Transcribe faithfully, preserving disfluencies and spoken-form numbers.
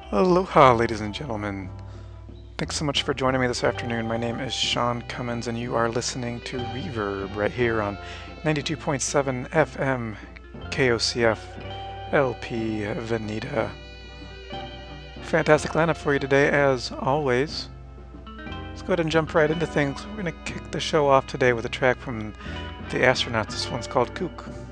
Aloha, ladies and gentlemen. Thanks so much for joining me this afternoon. My name is Sean Cummins, and you are listening to Reverb right here on ninety-two point seven F M K O C F L P Veneta. Fantastic lineup for you today, as always. Let's go ahead and jump right into things. We're going to kick the show off today with a track from the Astronauts. This one's called Kook.